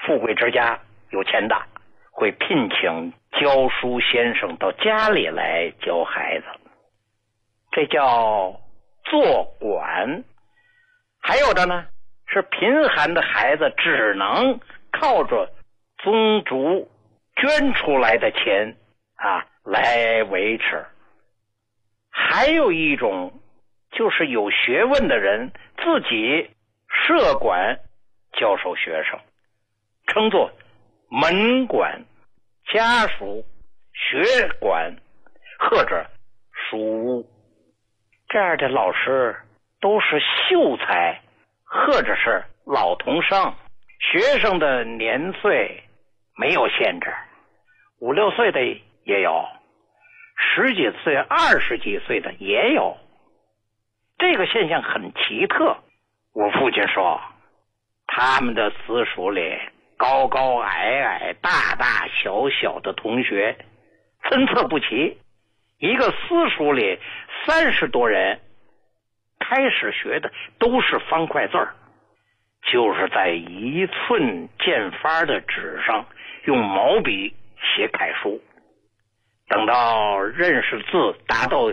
富贵之家有钱的会聘请教书先生到家里来教孩子，这叫做管。还有的呢是贫寒的孩子只能靠着宗族捐出来的钱来维持。还有一种就是有学问的人自己设馆教授学生，称作门馆、家塾、学馆或者书屋。这样的老师都是秀才或者是老童生，学生的年岁没有限制，5、6岁的也有，10几岁、20几岁的也有。这个现象很奇特。我父亲说，他们的私塾里高高矮矮、大大小小的同学参差不齐，一个私塾里30多人开始学的都是方块字儿，就是在1寸见发的纸上用毛笔写楷书。等到认识字达到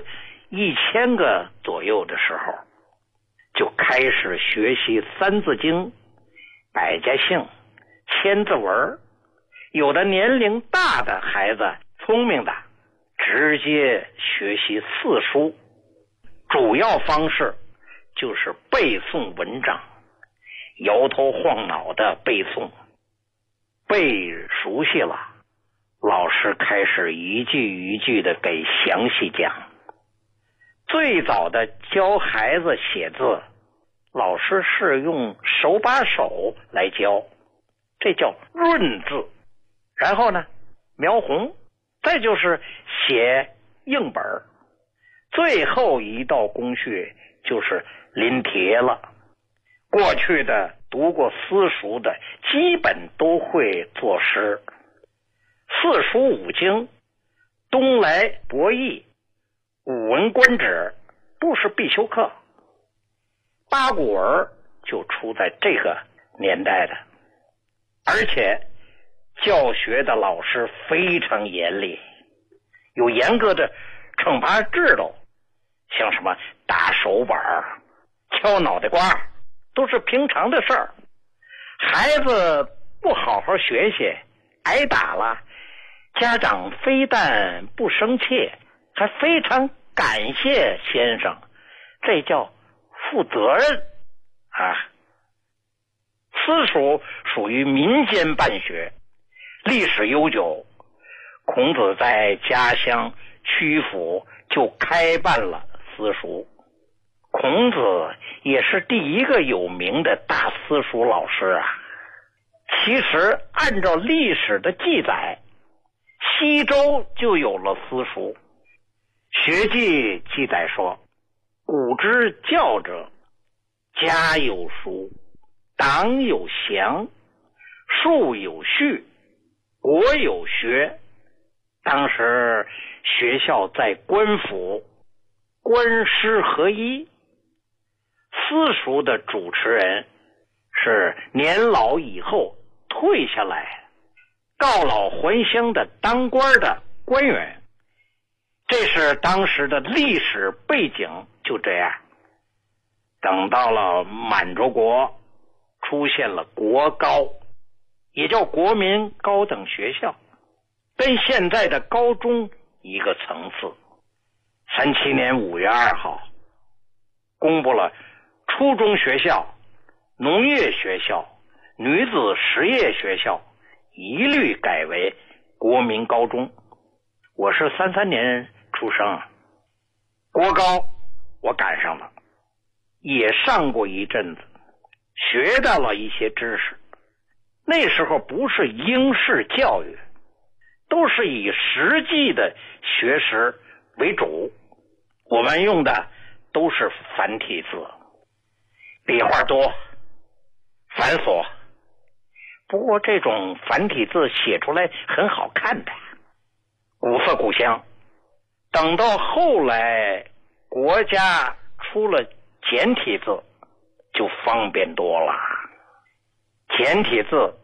1000个左右的时候，就开始学习三字经、百家姓、千字文。有的年龄大的孩子聪明的直接学习四书，主要方式就是背诵文章，摇头晃脑的背诵。背熟悉了，老师开始一句一句的给详细讲。最早的教孩子写字，老师是用手把手来教，这叫润字。然后呢，描红，再就是写硬本。最后一道工序就是临帖了。过去的读过私塾的基本都会作诗，四书五经、东来博弈、古文观止都是必修课。八股文就出在这个年代的，而且教学的老师非常严厉，有严格的惩罚制度，像什么打手板、敲脑袋瓜都是平常的事儿。孩子不好好学习，挨打了，家长非但不生气，还非常感谢先生，这叫负责任啊。私塾属于民间办学，历史悠久。孔子在家乡曲阜就开办了私塾，孔子也是第一个有名的大私塾老师啊。其实按照历史的记载，西周就有了私塾。学记记载说，古之教者，家有塾，党有祥，庶有序，国有学。当时学校在官府，官师合一。私塾的主持人是年老以后退下来告老还乡的当官的官员，这是当时的历史背景。就这样，等到了满洲国，出现了国高，也叫国民高等学校，跟现在的高中一个层次。37年5月2号公布了初中学校、农业学校、女子实业学校一律改为国民高中。我是33年出生，国高我赶上了，也上过一阵子，学到了一些知识。那时候不是应试教育，都是以实际的学识为主，我们用的都是繁体字，笔画多繁琐，不过这种繁体字写出来很好看的，古色古香。等到后来国家出了简体字，就方便多了。简体字